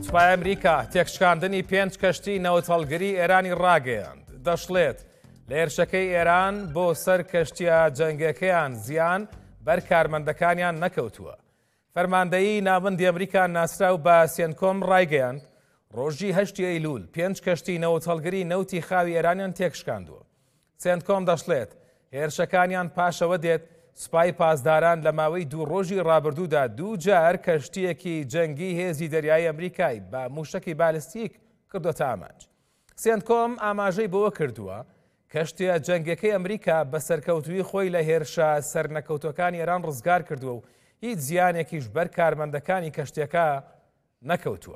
سوپای ئەمریکا تێکشکاندنی 5 کەشتی نەوتەڵگری ئێرانی ڕاگەیاند. دەشڵێت لە هێرشەکەی ئێران بۆ سەر کەشتیە جەنگەکەیان زیان بەر کارمەندەکانیان نەکەوتووە. فەرماندەیی ناوەندی ئەمریکا ناسرا و بە سێنکۆم ڕایگەیاند ڕۆژی 8 ئەیلول 5 کەشتی نەوتەڵگری نەوتی خاوی ئێرانیان تێکشکاندووە. سێنکۆم دەشڵێت هێرشەکانیان پاشەوە دێت سوپای پاسداران لە ماوەی 2 ڕۆژی ڕابردوودا 2 جار کەشتیەکی جەنگی هێزی دەریایی ئەمریکای بە موشکی بالستیک کردوتە ئامانج. سێنکۆم ئاماژەی بەوە کردووە کەشتیە جەنگەکەی ئەمریکا بە سەرکەوتوی خۆی لە هێرشە سەرنەکەوتەکانی ئێران ڕزگار کردووە و هیچ زیانێکیش بەر کارمەندەکانی کەشتیەکە نەکەوتووە.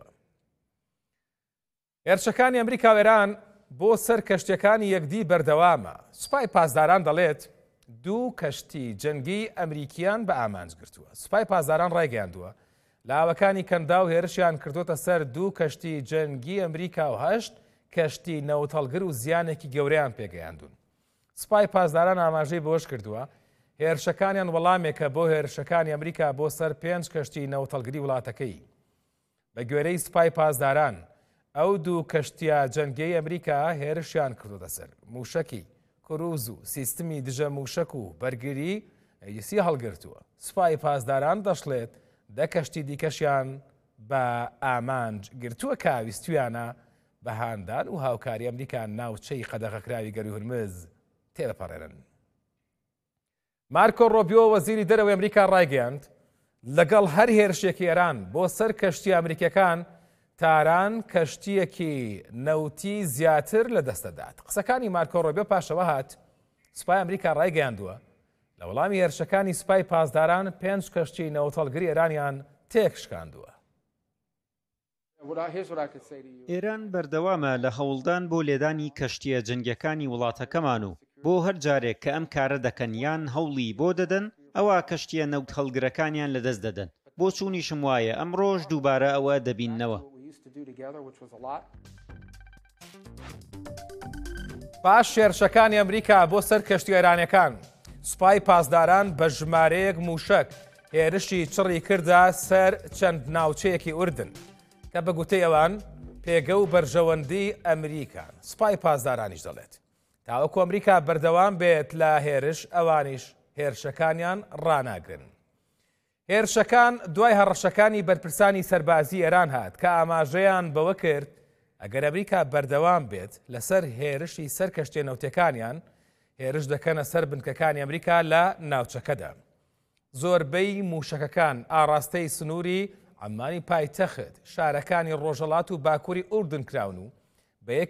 هێرشەکانی ئەمریکا و ئێران بۆ سەر کەشتیەکانی یەکدی بەردەوامە. سوپای پاسداران دەڵێت 2 کەشتی جەنگی ئەمریکیان بە ئامانج گرتووە. سوپای پاسداران ڕایگەیاندووە لاوەکانی کەندا و هێرشیان کردوتە سەر 2 کەشتی جەنگی ئەمریکا و 8 کەشتی نەوتەڵگر و زیانێکی گەورەیان پێگەیاندون. سوپای پاسداران ئاماژەی بۆش کردووە هێرشەکانیان وەڵامێکە بۆ هێرشەکانی ئەمریکا بۆ سەر 5 کەشتی نەوتەڵگری وڵاتەکەی. بە گوێرەی سوپای پاسداران ئەو 2 کەشتیە جەنگەی ئەمریکا هێرشیان کردوتە سەر موشکی کروز و سیستمی دژە موشک و بەرگری ئەیسی هەڵگرتووە. سوپای پاسداران دەشڵێت 10 کەشتی دیکەشیان بە ئامانج گرتووە کاویستویانە بە هاندان و هاوکاری ئەمریکا ناوچەی قەدەغەکراوی گەروی هورمز تێبەپەڕێنن. مارکۆ ڕۆبیۆ وەزیری دەرەوەی ئەمریکا ڕایگەیاند لەگەڵ هەر هێرشێکی ئێران بۆ سەر کەشتی ئەمریکەکان تاران کەشتیەکی نەوتی زیاتر لە دەستەدات. قسەکانی مارکۆ ڕۆبیۆ پاشەوە هات سوپای ئەمریکا ڕایگەیاندووە لە وەڵامی هێرشەکانی سوپای پاسداران 5 کەشتی نەوتەڵگری ئێرانیان تێکشکاندووە. ئێران بەردەوامە لە هەوڵدان بۆ لێدانی کەشتیە جەنگەکانی وڵاتەکەمان و بۆ هەر جارێک کە ئەم کارە دەکەن یان هەوڵی بۆ دەدەن ئەوە کەشتیە نەوت هەڵگرەکانیان لەدەست دەدەن. بۆ چوونیشم وایە ئەم ڕۆژ دووبارە ئەوە دەبیننەوە. پاش هێرشەکانی ئەمریکا بۆ سەر کەشتی ئێرانیەکان سوپای پاسداران بە ژمارەیەک موشک هێرشی چڕی کردا سەر چەند ناوچەیەکی ئوردن کە بە گوتەی ئەوان پێگە و بەرژەوەندی ئەمریکان. سوپای پاسدارانیش دەڵێت تاوەکو ئەمریکا بەردەوام بێت لە هێرش ئەوانیش هێرشەکانیان ڕاناگرن. هێرشەکان دوای هەڕەشەکانی بەرپرسانی سەربازی ئێران هات کە ئاماژەیان بەوە کرد ئەگەر ئەمریکا بەردەوام بێت لەسەر هێرشی سەر کەشتیە نەوتەکانیان هێرش دەکەنە سەر بنکەکانی ئەمریکا لە ناوچەکەدا. زۆربەی موشەکەکان ئاراستەی سنووری عەمانی پایتەخت، شارەکانی ڕۆژهەڵات و باکووری ئوردن کراون و